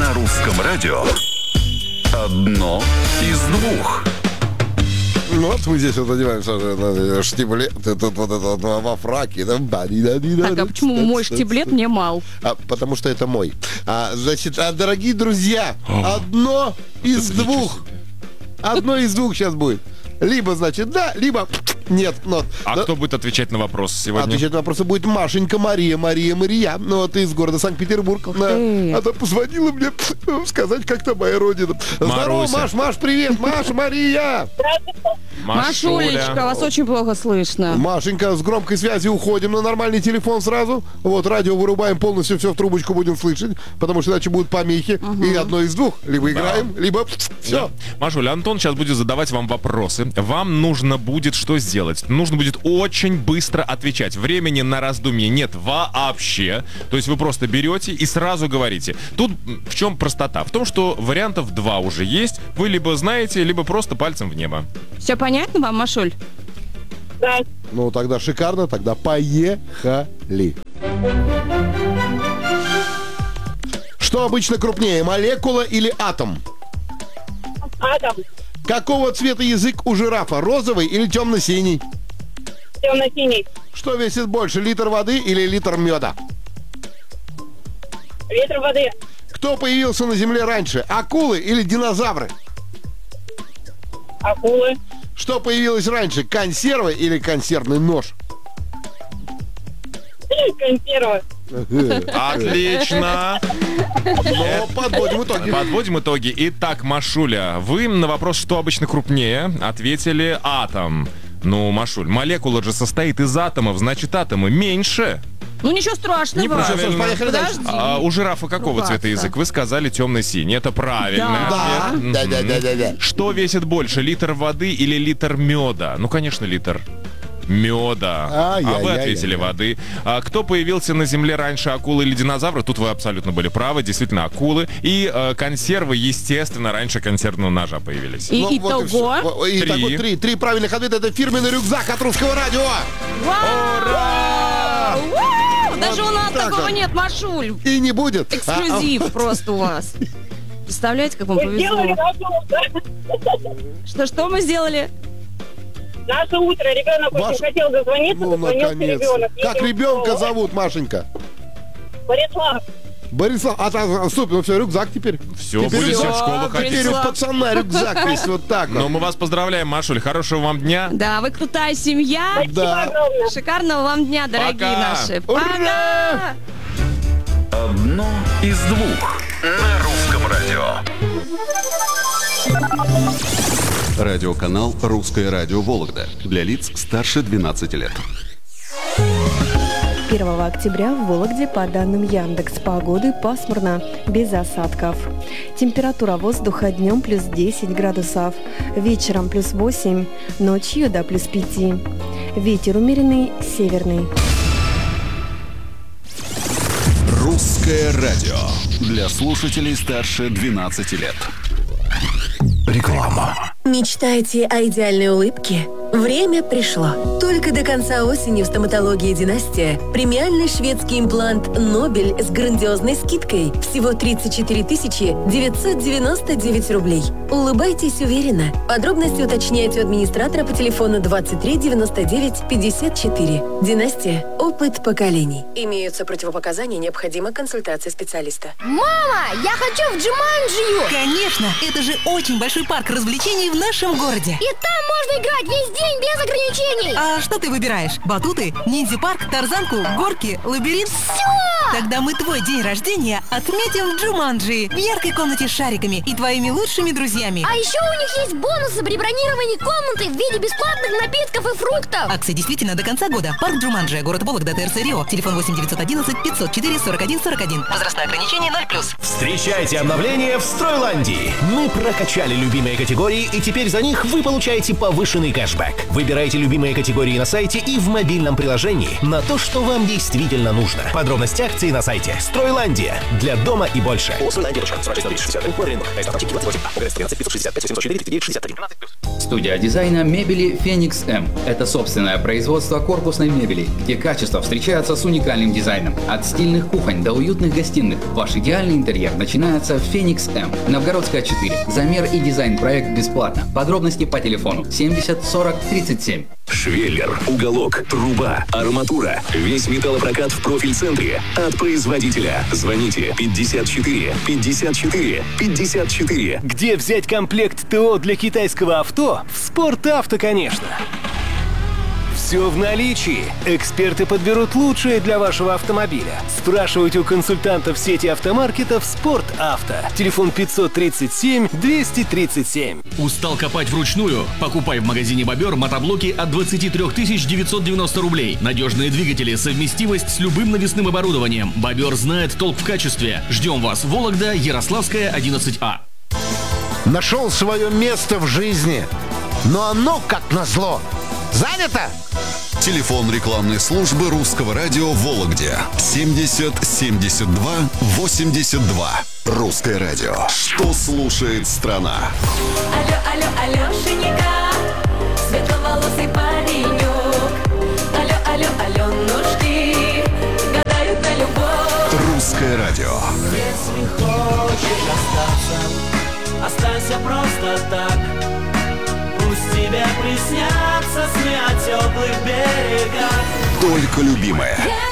На русском радио одно из двух. Ну вот мы здесь вот одеваемся штиблет, тут вот это вот во фраке. Так, а почему мой штиблет мне мал? Потому что это мой. Значит, дорогие друзья, одно из двух. Одно из двух сейчас будет. Либо, значит, да, либо нет. Кто будет отвечать на вопрос сегодня? Отвечать на вопросы будет Машенька Мария. Ну, вот из города Санкт-Петербург. Она позвонила мне сказать, как там моя родина. Здорово, Маш, привет, Маша, Мария. Машулечка, вас очень плохо слышно. Машенька, с громкой связи уходим на нормальный телефон сразу. Вот, радио вырубаем полностью, все в трубочку будем слышать, потому что иначе будут помехи. И одно из двух. Либо играем, либо все. Машуля, Антон сейчас будет задавать вам вопросы. Вам нужно будет что сделать? Нужно будет очень быстро отвечать. Времени на раздумье нет вообще. То есть вы просто берете и сразу говорите. Тут в чем простота? В том, что вариантов два уже есть. Вы либо знаете, либо просто пальцем в небо. Все понятно вам, Машуль? Да. Ну, тогда шикарно, тогда поехали. Что обычно крупнее, молекула или атом? Атом. Какого цвета язык у жирафа, розовый или темно-синий? Темно-синий. Что весит больше, литр воды или литр меда? Литр воды. Кто появился на Земле раньше, акулы или динозавры? Акулы. Что появилось раньше, консервы или консервный нож? Консервы. Отлично. Но подводим итоги. Подводим итоги. Итак, Машуля, вы на вопрос, что обычно крупнее, ответили атом. Ну, Машуль, молекула же состоит из атомов, значит, атомы меньше. Ну, ничего страшного. Неправильно. Поехали дальше. У жирафа какого цвета язык? Вы сказали темно-синий. Это правильный ответ. Да. Что весит больше, литр воды или литр меда? Ну, конечно, литр меда. А вы ответили воды. Кто появился на Земле раньше, акулы или динозавры? Тут вы абсолютно были правы. Действительно, акулы. И консервы, естественно, раньше консервного ножа появились. И итого? Три правильных ответа. Это фирменный рюкзак от Русского радио. Ура! Даже у нас так такого вот. нет, Машуль. И не будет. Эксклюзив просто у вас. Представляете, как вам Мы сделали повезло? Что мы сделали? наше утро. Ребенок очень хотел дозвониться, дозвонился ребенок. Как ребенка зовут, Машенька? Борислав, супер, ну все, рюкзак теперь. Все, будете в школу ходить. Теперь у пацана рюкзак весь вот так вот. Ну, мы вас поздравляем, Машуль, хорошего вам дня. Да, вы крутая семья. Да. Шикарного вам дня, дорогие Пока. наши. Ура! Одно из двух. На русском радио. Радиоканал «Русское радио Вологда» для лиц старше 12 лет. 1 октября в Вологде, по данным Яндекс.Погоды, пасмурно, без осадков. Температура воздуха днем плюс 10 градусов, вечером плюс 8, ночью до плюс 5. Ветер умеренный, северный. «Русское радио» для слушателей старше 12 лет. Реклама. Мечтаете о идеальной улыбке? Время пришло. Только до конца осени в стоматологии «Династия» премиальный шведский имплант «Нобель» с грандиозной скидкой. Всего 34 999 рублей. Улыбайтесь уверенно. Подробности уточняйте у администратора по телефону 23 99 54. «Династия» – опыт поколений. Имеются противопоказания, необходима консультация специалиста. Мама, я хочу в Джуманджию! Конечно, это же очень большой парк развлечений в нашем городе. И там можно играть весь день без ограничений. А что ты выбираешь? Батуты, ниндзя-парк, тарзанку, горки, лабиринт? Все! Тогда мы твой день рождения отметим в Джуманджи, в яркой комнате с шариками и твоими лучшими друзьями. А еще у них есть бонусы при бронировании комнаты в виде бесплатных напитков и фруктов. Акция действительно до конца года. Парк Джуманджи, город Вологда, ТРЦ Рио. Телефон 8 911 504 41 41. Возрастное ограничение 0+. Встречайте обновления в Стройландии. Мы прокачали любимые категории, и теперь за них вы получаете повышенный кэшбэк. кэшбэк. Выбирайте любимые категории на сайте и в мобильном приложении на то, что вам действительно нужно. Подробности акции на сайте Стройландия. Для дома и больше. Студия дизайна мебели Феникс М. Это собственное производство корпусной мебели, где качество встречается с уникальным дизайном. От стильных кухонь до уютных гостиных. Ваш идеальный интерьер начинается в Феникс М. Новгородская 4. Замер и дизайн-проект бесплатно. Подробности по телефону 70 40 37. Швеллер, уголок, труба, арматура. Весь металлопрокат в профиль-центре. От производителя. Звоните 54 54 54. Где взять комплект ТО для китайского авто? В Спортавто, конечно. Все в наличии. Эксперты подберут лучшее для вашего автомобиля. Спрашивайте у консультантов сети автомаркетов «Спортавто». Телефон 537-237. Устал копать вручную? Покупай в магазине «Бобер» мотоблоки от 23 990 рублей. Надежные двигатели, совместимость с любым навесным оборудованием. «Бобер» знает толк в качестве. Ждем вас. Вологда, Ярославская, 11А. Нашел свое место в жизни, но оно, как назло, занято. Телефон рекламной службы русского радио в Вологде 70 72 82. Русское радио. Что слушает страна? Алло, алло, Алешенька, светловолосый паренек. Алло, алло, Аленушки, гадают на любовь. Русское радио. Если хочешь остаться, останься просто так. Пусть тебе приснятся сны о теплых берегах. Только любимое.